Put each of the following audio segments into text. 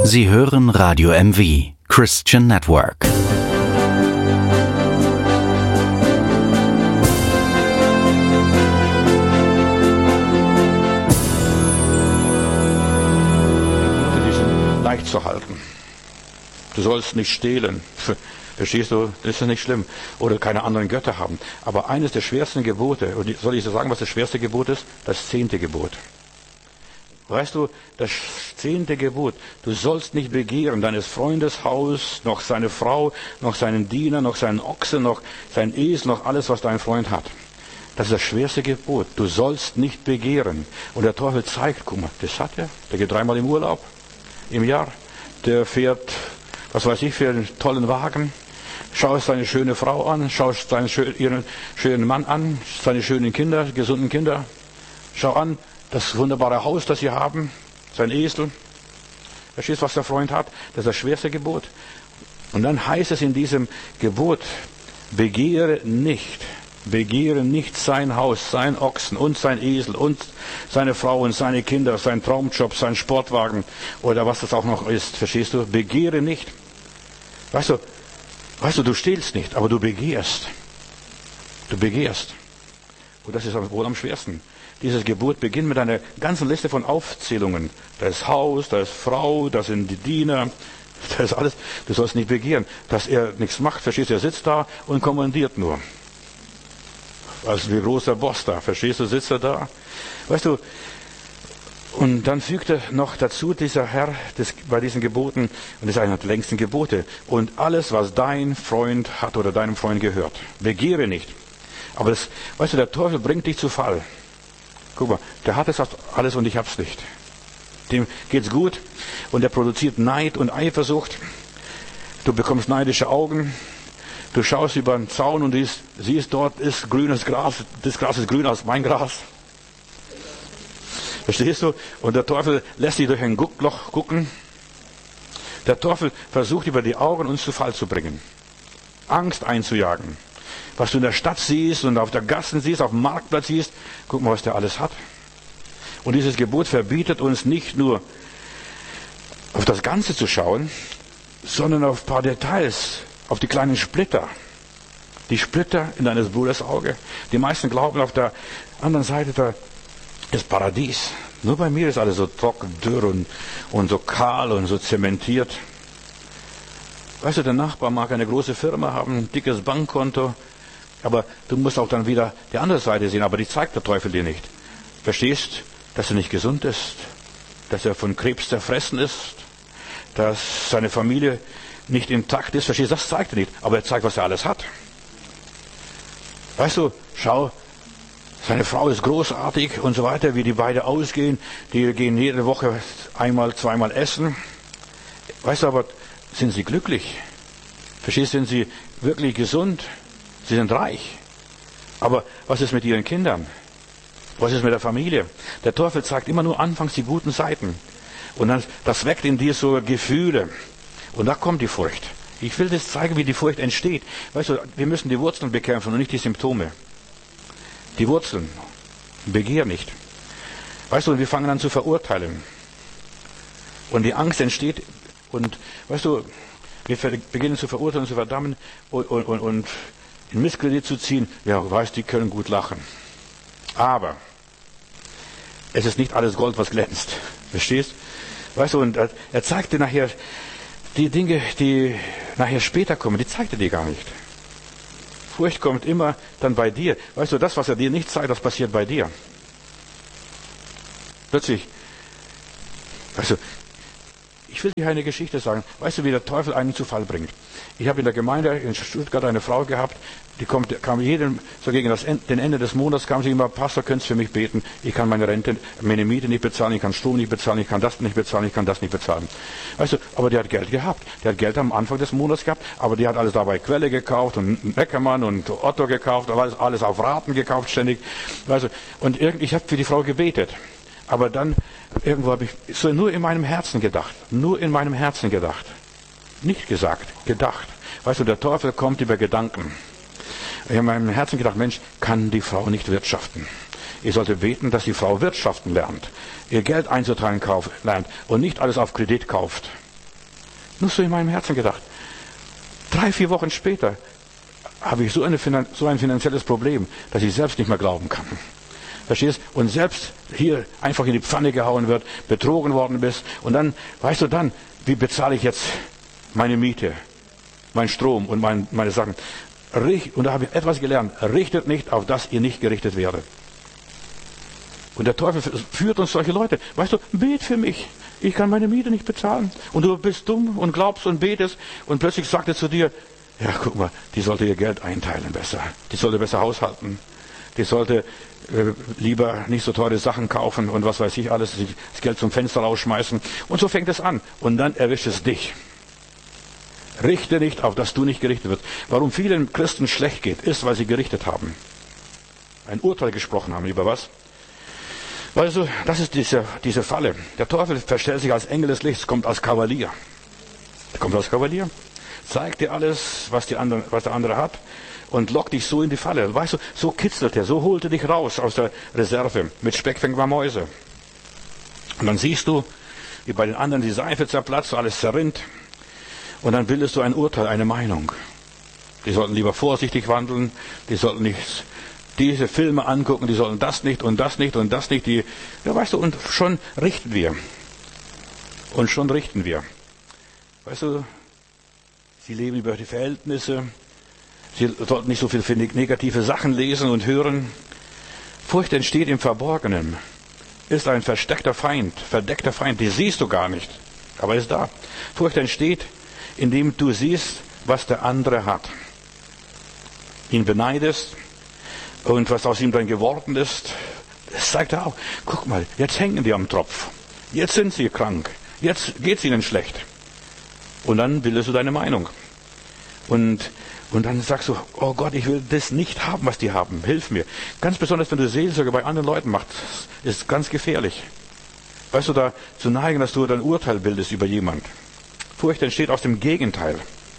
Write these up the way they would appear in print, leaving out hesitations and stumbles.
Sie hören Radio MV, Christian Network. Die sind leicht zu halten. Du sollst nicht stehlen. Verstehst du? Das ist nicht schlimm. Oder keine anderen Götter haben. Aber eines der schwersten Gebote, und soll ich so sagen, was das schwerste Gebot ist? Das 10. Gebot. Weißt du, das 10. Gebot, du sollst nicht begehren deines Freundes Haus, noch seine Frau, noch seinen Diener, noch seinen Ochsen, noch sein Esel, noch alles, was dein Freund hat. Das ist das schwerste Gebot. Du sollst nicht begehren. Und der Teufel zeigt, guck mal, das hat er. Der geht 3-mal im Urlaub im Jahr. Der fährt, was weiß ich, für einen tollen Wagen. Schaust seine schöne Frau an, schaust ihren schönen Mann an, seine schönen Kinder, gesunden Kinder. Schau an, das wunderbare Haus, das sie haben, sein Esel. Verstehst du, was der Freund hat? Das ist das schwerste Gebot. Und dann heißt es in diesem Gebot, begehre nicht sein Haus, sein Ochsen und sein Esel und seine Frau und seine Kinder, sein Traumjob, sein Sportwagen oder was das auch noch ist. Verstehst du? Begehre nicht. Weißt du, du stehlst nicht, aber du begehrst. Du begehrst. Und das ist wohl am schwersten. Dieses Gebot beginnt mit einer ganzen Liste von Aufzählungen. Da ist Haus, da ist Frau, da sind die Diener, da ist alles. Du sollst nicht begehren, dass er nichts macht. Verstehst du, er sitzt da und kommandiert nur. Also wie großer Boss da. Verstehst du, sitzt er da. Weißt du, und dann fügt er noch dazu, dieser Herr, bei diesen Geboten, und das ist einer der längsten Gebote, und alles, was dein Freund hat oder deinem Freund gehört. Begehre nicht. Aber das, weißt du, der Teufel bringt dich zu Fall. Guck mal, der hat es alles und ich hab's nicht. Dem geht's gut und er produziert Neid und Eifersucht. Du bekommst neidische Augen. Du schaust über den Zaun und siehst dort ist grünes Gras. Das Gras ist grüner als mein Gras. Verstehst du? Und der Teufel lässt dich durch ein Guckloch gucken. Der Teufel versucht über die Augen uns zu Fall zu bringen. Angst einzujagen. Was du in der Stadt siehst und auf der Gassen siehst, auf dem Marktplatz siehst, guck mal, was der alles hat. Und dieses Gebot verbietet uns nicht nur auf das Ganze zu schauen, sondern auf ein paar Details, auf die kleinen Splitter. Die Splitter in deines Bruders Auge. Die meisten glauben, auf der anderen Seite da ist Paradies. Nur bei mir ist alles so trocken, dürr und so kahl und so zementiert. Weißt du, der Nachbar mag eine große Firma haben, ein dickes Bankkonto, aber du musst auch dann wieder die andere Seite sehen, aber die zeigt der Teufel dir nicht. Verstehst, dass er nicht gesund ist, dass er von Krebs zerfressen ist, dass seine Familie nicht intakt ist. Verstehst, das zeigt er nicht, aber er zeigt, was er alles hat. Weißt du, schau, seine Frau ist großartig und so weiter, wie die beiden ausgehen. Die gehen jede Woche 1-, 2-mal essen. Weißt du, aber sind sie glücklich? Verstehst, sind sie wirklich gesund? Sie sind reich. Aber was ist mit ihren Kindern? Was ist mit der Familie? Der Teufel zeigt immer nur anfangs die guten Seiten. Und dann, das weckt in dir so Gefühle. Und da kommt die Furcht. Ich will das zeigen, wie die Furcht entsteht. Weißt du, wir müssen die Wurzeln bekämpfen und nicht die Symptome. Die Wurzeln. Begehr nicht. Weißt du, wir fangen an zu verurteilen. Und die Angst entsteht. Und weißt du, wir beginnen zu verurteilen, zu verdammen und in Misskredit zu ziehen. Ja, weißt du, die können gut lachen. Aber es ist nicht alles Gold, was glänzt. Verstehst? Weißt du, und er zeigt dir nachher die Dinge, die nachher später kommen, die zeigt er dir gar nicht. Furcht kommt immer dann bei dir. Weißt du, das, was er dir nicht zeigt, das passiert bei dir. Plötzlich, weißt du, ich will dir eine Geschichte sagen. Weißt du, wie der Teufel einen zu Fall bringt? Ich habe in der Gemeinde in Stuttgart eine Frau gehabt, die kam jedem, so gegen den Ende des Monats, kam sie immer, Pastor, könntest du für mich beten? Ich kann meine Rente, meine Miete nicht bezahlen, ich kann Strom nicht bezahlen, ich kann das nicht bezahlen, ich kann das nicht bezahlen. Weißt du, aber die hat Geld gehabt. Die hat Geld am Anfang des Monats gehabt, aber die hat alles dabei Quelle gekauft und Neckermann und Otto gekauft, alles auf Raten gekauft ständig. Weißt du, und ich habe für die Frau gebetet. Aber dann, irgendwo habe ich so nur in meinem Herzen gedacht. Nur in meinem Herzen gedacht. Nicht gesagt, gedacht. Weißt du, der Teufel kommt über Gedanken. Ich habe in meinem Herzen gedacht, Mensch, kann die Frau nicht wirtschaften? Ich sollte beten, dass die Frau wirtschaften lernt. Ihr Geld einzuteilen lernt und nicht alles auf Kredit kauft. Nur so in meinem Herzen gedacht. 3-4 Wochen später habe ich so ein finanzielles Problem, dass ich selbst nicht mehr glauben kann. Verstehst? Und selbst hier einfach in die Pfanne gehauen wird, betrogen worden bist. Und dann, weißt du dann, wie bezahle ich jetzt meine Miete, meinen Strom und meine Sachen? Und da habe ich etwas gelernt. Richtet nicht, auf das ihr nicht gerichtet werdet. Und der Teufel führt uns solche Leute. Weißt du, bet für mich. Ich kann meine Miete nicht bezahlen. Und du bist dumm und glaubst und betest. Und plötzlich sagt er zu dir, ja, guck mal, die sollte ihr Geld einteilen besser. Die sollte besser haushalten. Die sollte lieber nicht so teure Sachen kaufen und was weiß ich alles, das Geld zum Fenster rausschmeißen. Und so fängt es an. Und dann erwischt es dich. Richte nicht, auf das du nicht gerichtet wirst. Warum vielen Christen schlecht geht, ist, weil sie gerichtet haben. Ein Urteil gesprochen haben. Über was? Also, das ist diese Falle. Der Teufel verstellt sich als Engel des Lichts, kommt als Kavalier. Er kommt als Kavalier, zeigt dir alles, was der andere hat und lockt dich so in die Falle. Weißt du, so kitzelt er, so holt er dich raus aus der Reserve. Mit Speck fängt man Mäuse. Und dann siehst du, wie bei den anderen die Seife zerplatzt, alles zerrinnt. Und dann bildest du ein Urteil, eine Meinung. Die sollten lieber vorsichtig wandeln, die sollten nicht diese Filme angucken, die sollen das nicht und das nicht und das nicht. Ja, weißt du, und schon richten wir. Und schon richten wir. Weißt du, sie leben über die Verhältnisse. Sie sollten nicht so viel für negative Sachen lesen und hören. Furcht entsteht im Verborgenen. Ist ein verdeckter Feind, die siehst du gar nicht, aber ist da. Furcht entsteht, indem du siehst, was der andere hat. Ihn beneidest und was aus ihm dann geworden ist, das zeigt er auch. Guck mal, jetzt hängen die am Tropf. Jetzt sind sie krank. Jetzt geht's ihnen schlecht. Und dann bildest du deine Meinung. Und dann sagst du, oh Gott, ich will das nicht haben, was die haben. Hilf mir. Ganz besonders, wenn du Seelsorge bei anderen Leuten machst, ist ganz gefährlich. Weißt du, da zu neigen, dass du dein Urteil bildest über jemand. Furcht entsteht aus dem Gegenteil.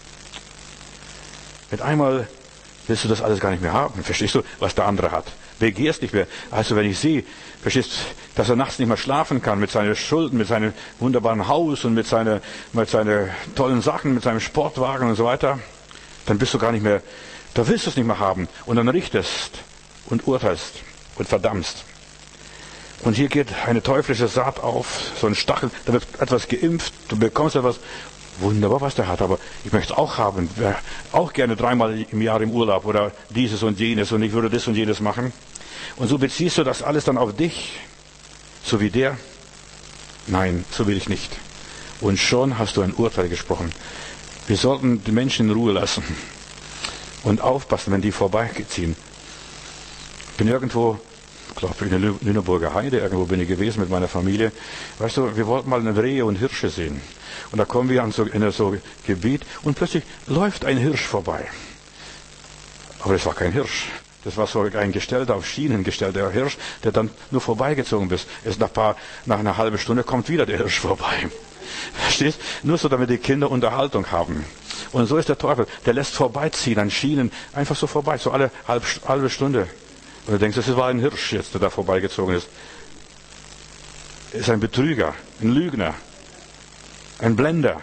Mit einmal willst du das alles gar nicht mehr haben. Verstehst du, was der andere hat? Begehrst nicht mehr. Also wenn ich sehe, verstehst, dass er nachts nicht mehr schlafen kann mit seinen Schulden, mit seinem wunderbaren Haus und mit seinen tollen Sachen, mit seinem Sportwagen und so weiter, dann bist du gar nicht mehr, da willst du es nicht mehr haben. Und dann richtest und urteilst und verdammst. Und hier geht eine teuflische Saat auf, so ein Stachel, da wird etwas geimpft, du bekommst etwas, wunderbar, was der hat, aber ich möchte es auch haben, wäre auch gerne 3-mal im Jahr im Urlaub oder dieses und jenes und ich würde das und jenes machen. Und so beziehst du das alles dann auf dich, so wie der. Nein, so will ich nicht. Und schon hast du ein Urteil gesprochen. Wir sollten die Menschen in Ruhe lassen und aufpassen, wenn die vorbeiziehen. Ich bin irgendwo, ich glaube in der Lüneburger Heide, irgendwo bin ich gewesen mit meiner Familie. Weißt du, wir wollten mal eine Rehe und Hirsche sehen. Und da kommen wir in so ein Gebiet und plötzlich läuft ein Hirsch vorbei. Aber das war kein Hirsch. Das war so ein gestellter, auf Schienen gestellter Hirsch, der dann nur vorbeigezogen ist. Nach einer halben Stunde kommt wieder der Hirsch vorbei. Verstehst? Nur so, damit die Kinder Unterhaltung haben. Und so ist der Teufel. Der lässt vorbeiziehen an Schienen, einfach so vorbei, so alle halbe Stunde. Und du denkst, das war ein Hirsch jetzt, der da vorbeigezogen ist. Ist ein Betrüger, ein Lügner, ein Blender.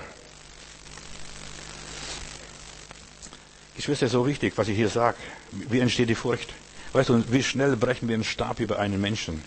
Geschwister, so wichtig, was ich hier sage. Wie entsteht die Furcht? Weißt du, wie schnell brechen wir einen Stab über einen Menschen?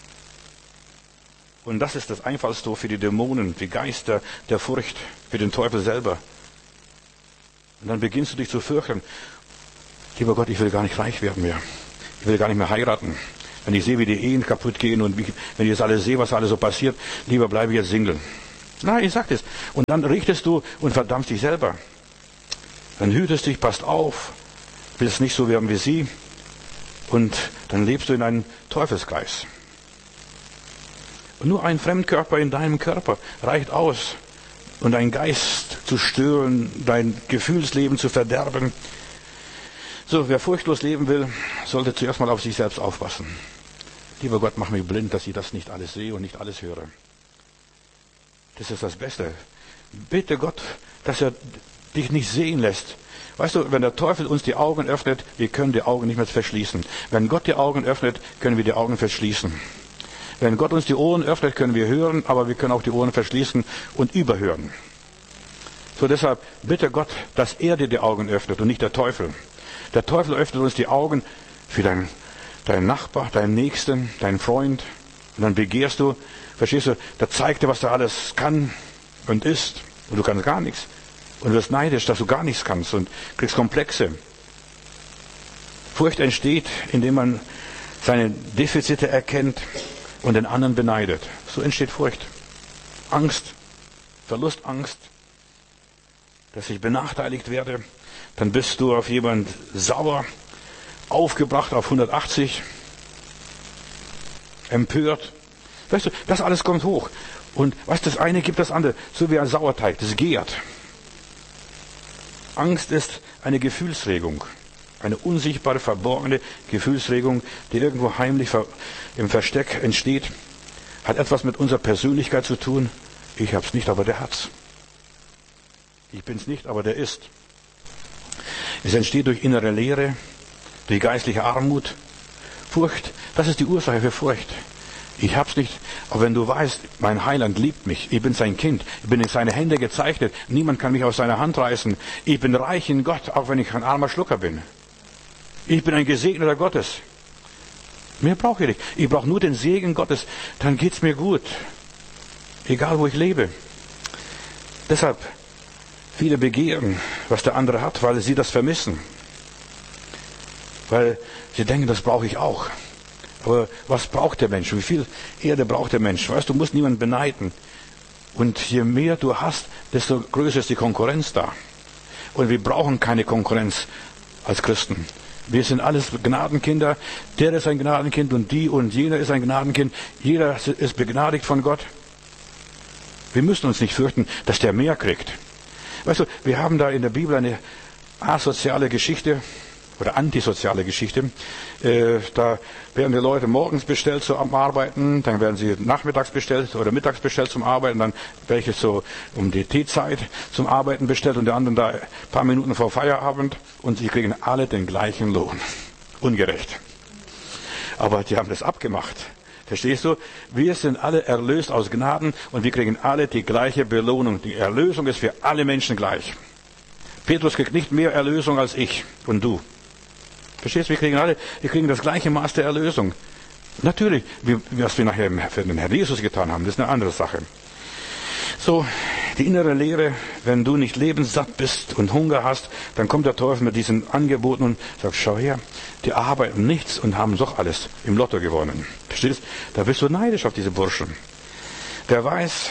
Und das ist das Einfallstor für die Dämonen, die Geister der Furcht, für den Teufel selber. Und dann beginnst du dich zu fürchten. Lieber Gott, ich will gar nicht reich werden mehr. Ich will gar nicht mehr heiraten. Wenn ich sehe, wie die Ehen kaputt gehen und wenn ich das alles sehe, was alles so passiert, lieber bleibe ich jetzt Single. Nein, ich sag das. Und dann richtest du und verdammst dich selber. Dann hütest dich, passt auf, willst nicht so werden wie sie. Und dann lebst du in einem Teufelskreis. Und nur ein Fremdkörper in deinem Körper reicht aus, um deinen Geist zu stören, dein Gefühlsleben zu verderben. So, wer furchtlos leben will, sollte zuerst mal auf sich selbst aufpassen. Lieber Gott, mach mich blind, dass ich das nicht alles sehe und nicht alles höre. Das ist das Beste. Bitte Gott, dass er dich nicht sehen lässt. Weißt du, wenn der Teufel uns die Augen öffnet, wir können die Augen nicht mehr verschließen. Wenn Gott die Augen öffnet, können wir die Augen verschließen. Wenn Gott uns die Ohren öffnet, können wir hören, aber wir können auch die Ohren verschließen und überhören. So deshalb bitte Gott, dass er dir die Augen öffnet und nicht der Teufel. Der Teufel öffnet uns die Augen für deinen Nachbar, deinen Nächsten, deinen Freund. Und dann begehrst du, verstehst du, da zeigt dir, was er alles kann und ist. Und du kannst gar nichts. Und du wirst neidisch, dass du gar nichts kannst und kriegst Komplexe. Furcht entsteht, indem man seine Defizite erkennt und den anderen beneidet. So entsteht Furcht. Angst, Verlustangst, dass ich benachteiligt werde. Dann bist du auf jemand sauer, aufgebracht auf 180, empört. Weißt du, das alles kommt hoch. Und weißt du, das eine gibt das andere. So wie ein Sauerteig, das gärt. Angst ist eine Gefühlsregung. Eine unsichtbare, verborgene Gefühlsregung, die irgendwo heimlich im Versteck entsteht. Hat etwas mit unserer Persönlichkeit zu tun. Ich hab's nicht, aber der hat's. Ich bin's nicht, aber der ist. Es entsteht durch innere Leere, durch geistliche Armut. Furcht, das ist die Ursache für Furcht. Ich hab's nicht, aber wenn du weißt, mein Heiland liebt mich, ich bin sein Kind, ich bin in seine Hände gezeichnet, niemand kann mich aus seiner Hand reißen, ich bin reich in Gott, auch wenn ich ein armer Schlucker bin. Ich bin ein Gesegneter Gottes. Mehr brauche ich nicht. Ich brauche nur den Segen Gottes, dann geht's mir gut. Egal, wo ich lebe. Deshalb, viele begehren, was der andere hat, weil sie das vermissen. Weil sie denken, das brauche ich auch. Aber was braucht der Mensch? Wie viel Erde braucht der Mensch? Weißt du, musst niemanden beneiden. Und je mehr du hast, desto größer ist die Konkurrenz da. Und wir brauchen keine Konkurrenz als Christen. Wir sind alles Gnadenkinder. Der ist ein Gnadenkind und die und jener ist ein Gnadenkind. Jeder ist begnadigt von Gott. Wir müssen uns nicht fürchten, dass der mehr kriegt. Weißt du, wir haben da in der Bibel eine asoziale Geschichte oder antisoziale Geschichte. Da werden die Leute morgens bestellt zum Arbeiten, dann werden sie nachmittags bestellt oder mittags bestellt zum Arbeiten, dann welche so um die Teezeit zum Arbeiten bestellt und die anderen da ein paar Minuten vor Feierabend und sie kriegen alle den gleichen Lohn. Ungerecht. Aber die haben das abgemacht. Verstehst du? Wir sind alle erlöst aus Gnaden und wir kriegen alle die gleiche Belohnung. Die Erlösung ist für alle Menschen gleich. Petrus kriegt nicht mehr Erlösung als ich und du. Verstehst du? Wir kriegen das gleiche Maß der Erlösung. Natürlich, was wir nachher für den Herrn Jesus getan haben, das ist eine andere Sache. So, die innere Leere, wenn du nicht lebenssatt bist und Hunger hast, dann kommt der Teufel mit diesen Angeboten und sagt, schau her, die arbeiten nichts und haben doch alles im Lotto gewonnen. Verstehst du? Da bist du neidisch auf diese Burschen. Wer weiß,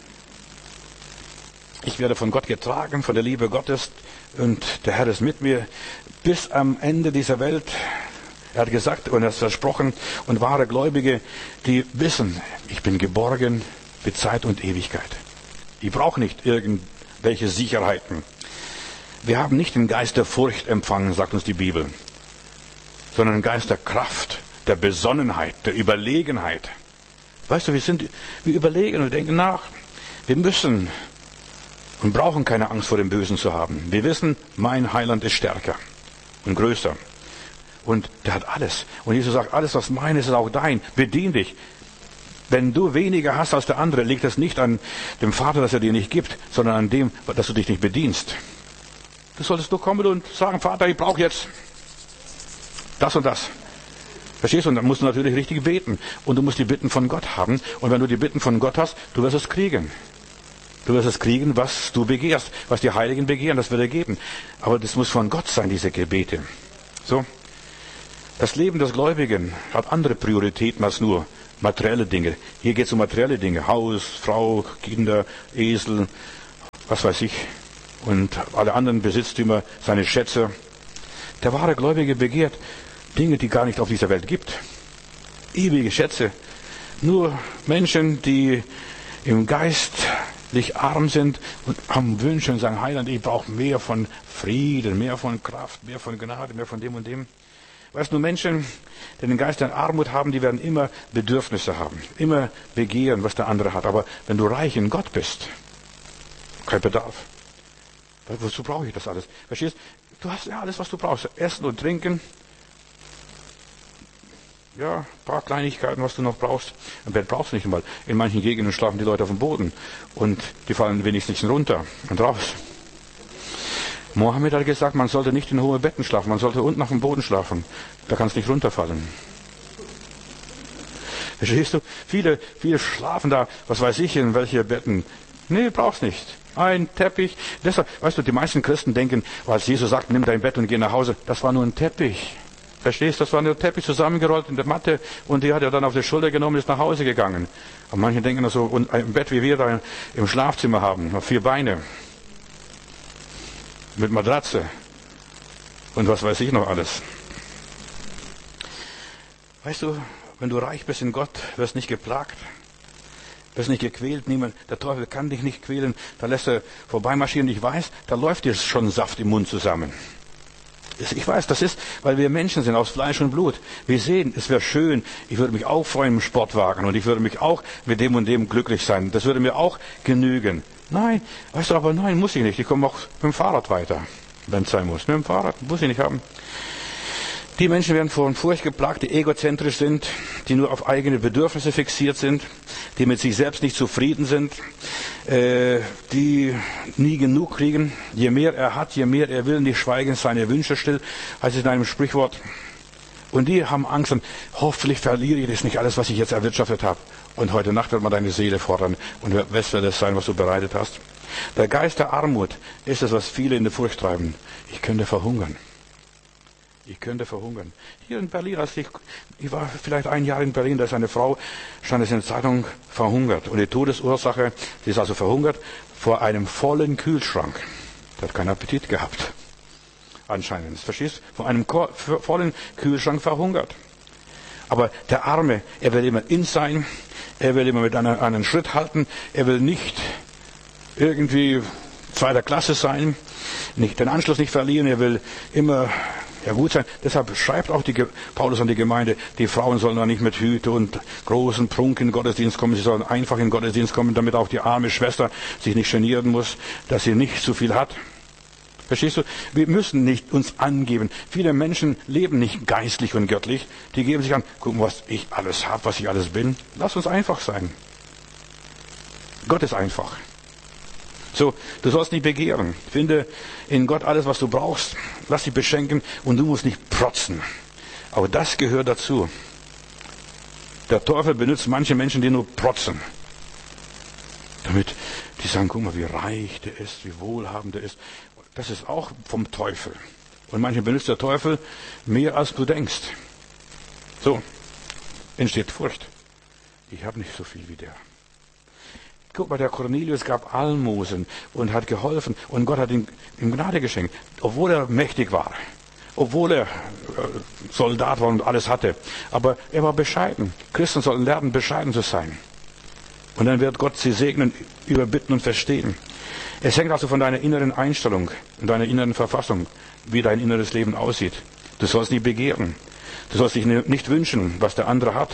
ich werde von Gott getragen, von der Liebe Gottes und der Herr ist mit mir bis am Ende dieser Welt. Er hat gesagt und er hat versprochen und wahre Gläubige, die wissen, ich bin geborgen für Zeit und Ewigkeit. Ich brauche nicht irgendwelche Sicherheiten. Wir haben nicht den Geist der Furcht empfangen, sagt uns die Bibel, sondern den Geist der Kraft, der Besonnenheit, der Überlegenheit. Weißt du, wir überlegen und denken nach. Wir müssen und brauchen keine Angst vor dem Bösen zu haben. Wir wissen, mein Heiland ist stärker und größer. Und der hat alles. Und Jesus sagt, alles was mein ist, ist auch dein. Bedien dich. Wenn du weniger hast als der andere, liegt es nicht an dem Vater, dass er dir nicht gibt, sondern an dem, dass du dich nicht bedienst. Du solltest nur kommen und sagen, Vater, ich brauche jetzt das und das. Verstehst du? Und dann musst du natürlich richtig beten. Und du musst die Bitten von Gott haben. Und wenn du die Bitten von Gott hast, du wirst es kriegen. Du wirst es kriegen, was du begehrst. Was die Heiligen begehren, das wird er geben. Aber das muss von Gott sein, diese Gebete. So. Das Leben des Gläubigen hat andere Prioritäten als nur materielle Dinge. Hier geht es um materielle Dinge. Haus, Frau, Kinder, Esel, was weiß ich. Und alle anderen Besitztümer, seine Schätze. Der wahre Gläubige begehrt Dinge, die gar nicht auf dieser Welt gibt. Ewige Schätze. Nur Menschen, die im geistlich arm sind und haben Wünsche und sagen, Heiland, ich brauche mehr von Frieden, mehr von Kraft, mehr von Gnade, mehr von dem und dem. Weißt du, Menschen, die den Geist der Armut haben, die werden immer Bedürfnisse haben, immer begehren, was der andere hat. Aber wenn du reich in Gott bist, kein Bedarf. Wozu brauche ich das alles? Verstehst du? Du hast ja alles, was du brauchst. Essen und Trinken. Ja, ein paar Kleinigkeiten, was du noch brauchst. Ein Bett brauchst du nicht einmal. In manchen Gegenden schlafen die Leute auf dem Boden und die fallen wenigstens runter und raus. Mohammed hat gesagt, man sollte nicht in hohe Betten schlafen, man sollte unten auf dem Boden schlafen. Da kannst du nicht runterfallen. Verstehst du? Viele schlafen da, was weiß ich, in welche Betten. Nee, brauchst nicht. Ein Teppich. Deshalb, weißt du, die meisten Christen denken, als Jesus sagt, nimm dein Bett und geh nach Hause, das war nur ein Teppich. Verstehst du? Das war nur ein Teppich zusammengerollt in der Matte und die hat er dann auf die Schulter genommen und ist nach Hause gegangen. Und manche denken so, und ein Bett wie wir da im Schlafzimmer haben, noch 4 Beine. Mit Matratze. Und was weiß ich noch alles. Weißt du, wenn du reich bist in Gott, wirst nicht geplagt, wirst nicht gequält, niemand, der Teufel kann dich nicht quälen, da lässt er vorbeimarschieren, ich weiß, da läuft dir schon Saft im Mund zusammen. Ich weiß, das ist, weil wir Menschen sind, aus Fleisch und Blut. Wir sehen, es wäre schön, ich würde mich auch freuen im Sportwagen und ich würde mich auch mit dem und dem glücklich sein, das würde mir auch genügen. Nein, weißt du, aber nein, muss ich nicht, ich komme auch mit dem Fahrrad weiter, wenn es sein muss. Mit dem Fahrrad muss ich nicht haben. Die Menschen werden von Furcht geplagt, die egozentrisch sind, die nur auf eigene Bedürfnisse fixiert sind, die mit sich selbst nicht zufrieden sind, die nie genug kriegen. Je mehr er hat, je mehr er will, nicht schweigen seine Wünsche still, heißt es in einem Sprichwort. Und die haben Angst, und hoffentlich verliere ich das nicht alles, was ich jetzt erwirtschaftet habe. Und heute Nacht wird man deine Seele fordern und was wird das sein, was du bereitet hast. Der Geist der Armut ist es, was viele in die Furcht treiben. Ich könnte verhungern. Ich könnte verhungern. Hier in Berlin, ich war vielleicht ein Jahr in Berlin, da ist eine Frau, stand es in der Zeitung, verhungert. Und die Todesursache, sie ist also verhungert, vor einem vollen Kühlschrank. Die hat keinen Appetit gehabt. Anscheinend, verstehst du? Vor einem vollen Kühlschrank verhungert. Aber der Arme, er will immer in sein, er will immer mit einen Schritt halten, er will nicht irgendwie zweiter Klasse sein, nicht den Anschluss nicht verlieren, er will immer gut sein. Deshalb schreibt auch Paulus an die Gemeinde, die Frauen sollen da nicht mit Hüte und großen Prunk in den Gottesdienst kommen, sie sollen einfach in den Gottesdienst kommen, damit auch die arme Schwester sich nicht genieren muss, dass sie nicht zu viel hat. Verstehst du? Wir müssen nicht uns angeben. Viele Menschen leben nicht geistlich und göttlich. Die geben sich an, gucken, was ich alles habe, was ich alles bin. Lass uns einfach sein. Gott ist einfach. So, du sollst nicht begehren. Finde in Gott alles, was du brauchst. Lass dich beschenken und du musst nicht protzen. Aber das gehört dazu. Der Teufel benutzt manche Menschen, die nur protzen. Damit die sagen, guck mal, wie reich der ist, wie wohlhabend der ist. Das ist auch vom Teufel. Und manche benutzt der Teufel mehr, als du denkst. So, entsteht Furcht. Ich habe nicht so viel wie der. Guck mal, der Cornelius gab Almosen und hat geholfen. Und Gott hat ihm Gnade geschenkt. Obwohl er mächtig war. Obwohl er Soldat war und alles hatte. Aber er war bescheiden. Christen sollten lernen, bescheiden zu sein. Und dann wird Gott sie segnen, überbitten und verstehen. Es hängt also von deiner inneren Einstellung und deiner inneren Verfassung, wie dein inneres Leben aussieht. Du sollst nicht begehren. Du sollst dich nicht wünschen, was der andere hat.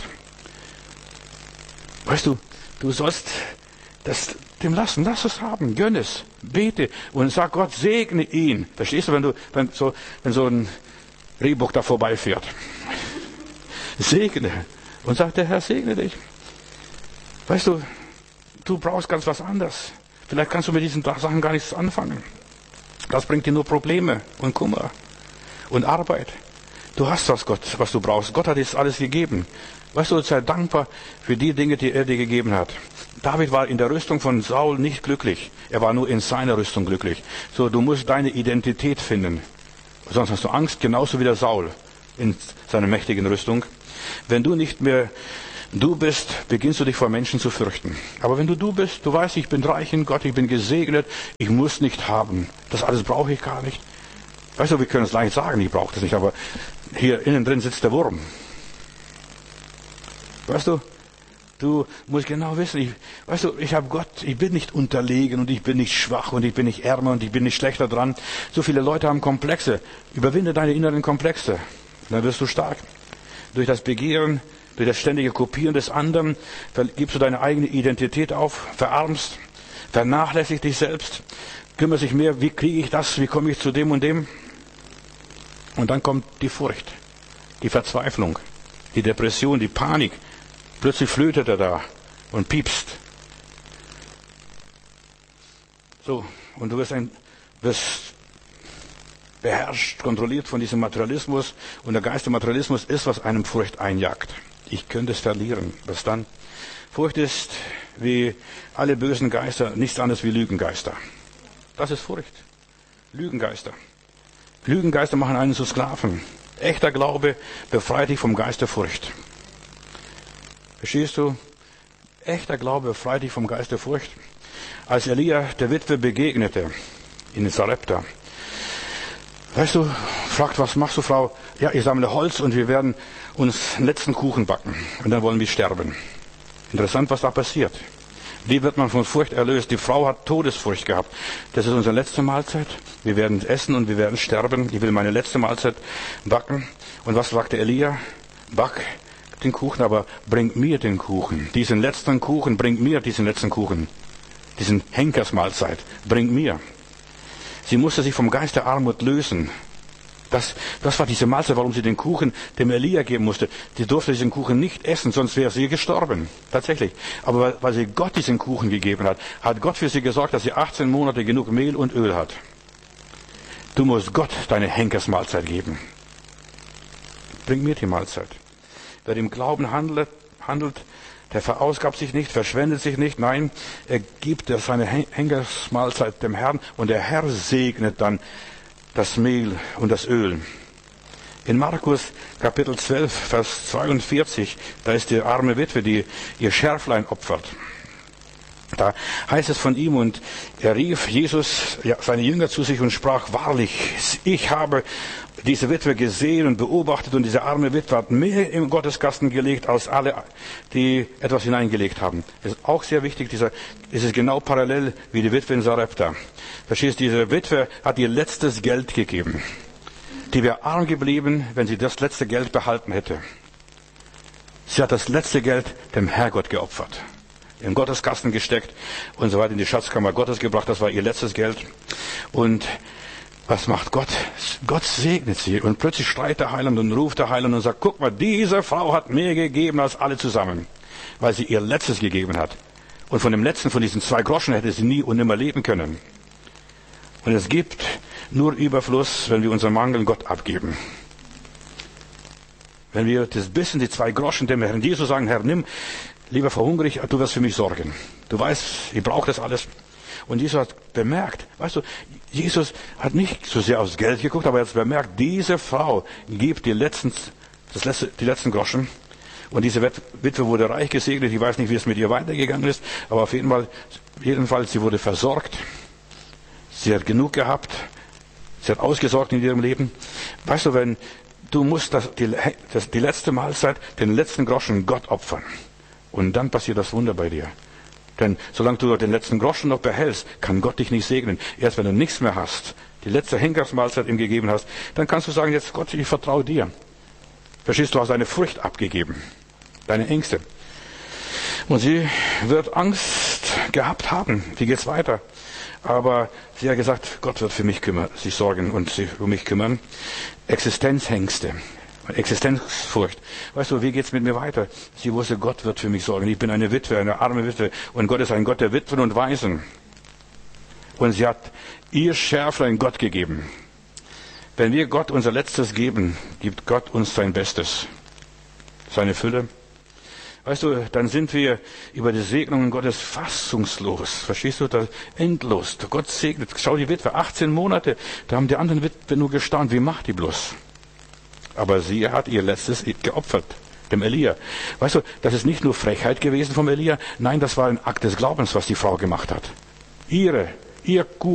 Weißt du, du sollst das dem lassen. Lass es haben. Gönn es. Bete und sag Gott, segne ihn. Verstehst du, wenn so ein Rehbock da vorbeifährt? Segne. Und sag, der Herr segne dich. Weißt du, du brauchst ganz was anderes. Vielleicht kannst du mit diesen Sachen gar nichts anfangen. Das bringt dir nur Probleme und Kummer und Arbeit. Du hast das, Gott, was du brauchst. Gott hat dir das alles gegeben. Weißt du, sei dankbar für die Dinge, die er dir gegeben hat. David war in der Rüstung von Saul nicht glücklich. Er war nur in seiner Rüstung glücklich. So, du musst deine Identität finden. Sonst hast du Angst, genauso wie der Saul in seiner mächtigen Rüstung. Wenn du nicht mehr du bist, beginnst du dich vor Menschen zu fürchten. Aber wenn du bist, du weißt, ich bin reich in Gott, ich bin gesegnet, ich muss nicht haben. Das alles brauche ich gar nicht. Weißt du, wir können es leicht sagen, ich brauche das nicht, aber hier innen drin sitzt der Wurm. Weißt du, du musst genau wissen, ich habe Gott, ich bin nicht unterlegen und ich bin nicht schwach und ich bin nicht ärmer und ich bin nicht schlechter dran. So viele Leute haben Komplexe. Überwinde deine inneren Komplexe. Dann wirst du stark. Durch das Begehren, durch das ständige Kopieren des anderen gibst du deine eigene Identität auf, verarmst, vernachlässigst dich selbst, kümmerst dich mehr, wie kriege ich das, wie komme ich zu dem und dem. Und dann kommt die Furcht, die Verzweiflung, die Depression, die Panik. Plötzlich flötet er da und piepst. So, und du wirst beherrscht, kontrolliert von diesem Materialismus. Und der Geist der Materialismus ist, was einem Furcht einjagt. Ich könnte es verlieren. Was dann? Furcht ist, wie alle bösen Geister, nichts anderes wie Lügengeister. Das ist Furcht. Lügengeister. Lügengeister machen einen zu Sklaven. Echter Glaube befreit dich vom Geist der Furcht. Verstehst du? Echter Glaube befreit dich vom Geist der Furcht. Als Elia der Witwe begegnete in Sarepta, weißt du, fragt, was machst du, Frau? Ja, ich sammle Holz und wir werden uns einen letzten Kuchen backen. Und dann wollen wir sterben. Interessant, was da passiert. Wie wird man von Furcht erlöst? Die Frau hat Todesfurcht gehabt. Das ist unsere letzte Mahlzeit. Wir werden essen und wir werden sterben. Ich will meine letzte Mahlzeit backen. Und was sagte Elia? Back den Kuchen, aber bring mir den Kuchen. Diesen letzten Kuchen, bring mir diesen letzten Kuchen. Diesen Henkersmahlzeit, bring mir. Sie musste sich vom Geist der Armut lösen. Das war diese Mahlzeit, warum sie den Kuchen dem Elia geben musste. Die durfte diesen Kuchen nicht essen, sonst wäre sie gestorben. Tatsächlich. Aber weil sie Gott diesen Kuchen gegeben hat, hat Gott für sie gesorgt, dass sie 18 Monate genug Mehl und Öl hat. Du musst Gott deine Henkersmahlzeit geben. Bring mir die Mahlzeit. Wer im Glauben handelt, der verausgabt sich nicht, verschwendet sich nicht. Nein, er gibt seine Henkersmahlzeit dem Herrn und der Herr segnet dann das Mehl und das Öl. In Markus Kapitel 12, Vers 42, da ist die arme Witwe, die ihr Schärflein opfert. Da heißt es von ihm, und er rief Jesus, seine Jünger zu sich und sprach, wahrlich, ich habe diese Witwe gesehen und beobachtet, und diese arme Witwe hat mehr im Gotteskasten gelegt, als alle, die etwas hineingelegt haben. Das ist auch sehr wichtig, es ist genau parallel wie die Witwe in Sarepta. Verstehst du, diese Witwe hat ihr letztes Geld gegeben. Die wäre arm geblieben, wenn sie das letzte Geld behalten hätte. Sie hat das letzte Geld dem Herrgott geopfert. In Gotteskasten gesteckt und so weiter, in die Schatzkammer Gottes gebracht. Das war ihr letztes Geld. Und was macht Gott? Gott segnet sie. Und plötzlich schreit der Heiland und ruft der Heiland und sagt, guck mal, diese Frau hat mehr gegeben als alle zusammen. Weil sie ihr letztes gegeben hat. Und von dem letzten, von diesen 2 Groschen hätte sie nie und nimmer leben können. Und es gibt nur Überfluss, wenn wir unseren Mangel Gott abgeben. Wenn wir das bisschen, die 2 Groschen dem Herrn Jesus sagen, Herr, nimm, lieber verhungere ich, du wirst für mich sorgen. Du weißt, ich brauche das alles. Und Jesus hat bemerkt, weißt du, Jesus hat nicht so sehr aufs Geld geguckt, aber er hat bemerkt, diese Frau gibt die letzten Groschen. Und diese Witwe wurde reich gesegnet. Ich weiß nicht, wie es mit ihr weitergegangen ist, aber auf jeden Fall, sie wurde versorgt. Sie hat genug gehabt. Sie hat ausgesorgt in ihrem Leben. Weißt du, du musst die letzte Mahlzeit, den letzten Groschen Gott opfern. Und dann passiert das Wunder bei dir. Denn solange du den letzten Groschen noch behältst, kann Gott dich nicht segnen. Erst wenn du nichts mehr hast, die letzte Henkersmahlzeit ihm gegeben hast, dann kannst du sagen, jetzt Gott, ich vertraue dir. Verstehst du, hast deine Furcht abgegeben. Deine Ängste. Und sie wird Angst gehabt haben. Wie geht's weiter? Aber sie hat gesagt, Gott wird für mich sich sorgen und sich um mich kümmern. Existenzängste. Existenzfurcht. Weißt du, wie geht's mit mir weiter? Sie wusste, Gott wird für mich sorgen. Ich bin eine Witwe, eine arme Witwe. Und Gott ist ein Gott der Witwen und Waisen. Und sie hat ihr Schärflein Gott gegeben. Wenn wir Gott unser Letztes geben, gibt Gott uns sein Bestes. Seine Fülle. Weißt du, dann sind wir über die Segnungen Gottes fassungslos. Verstehst du? Das endlos. Gott segnet. Schau die Witwe, 18 Monate. Da haben die anderen Witwe nur gestaunt. Wie macht die bloß? Aber sie hat ihr Letztes geopfert, dem Elia. Weißt du, das ist nicht nur Frechheit gewesen vom Elia. Nein, das war ein Akt des Glaubens, was die Frau gemacht hat. Ihr